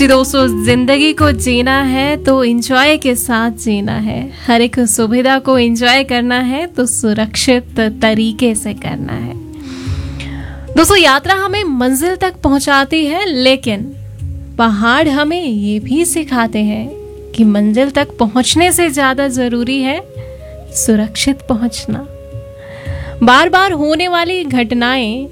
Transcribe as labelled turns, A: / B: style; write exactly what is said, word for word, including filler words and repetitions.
A: जी दोस्तों, जिंदगी को जीना है तो एंजॉय के साथ जीना है। हर एक सुविधा को एंजॉय करना है तो सुरक्षित तरीके से करना है। दोस्तों, यात्रा हमें मंजिल तक पहुंचाती है, लेकिन पहाड़ हमें ये भी सिखाते हैं कि मंजिल तक पहुंचने से ज्यादा जरूरी है सुरक्षित पहुंचना। बार बार होने वाली घटनाएं